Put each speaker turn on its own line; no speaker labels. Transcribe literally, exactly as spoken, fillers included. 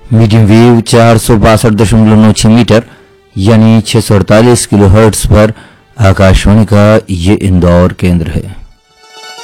Medium wave चार सौ बासठ दशमलव नौ छह मीटर यानी छह सौ अड़तालीस किलो हर्ट्ज पर आकाशवाणी का ये इंदौर केंद्र है।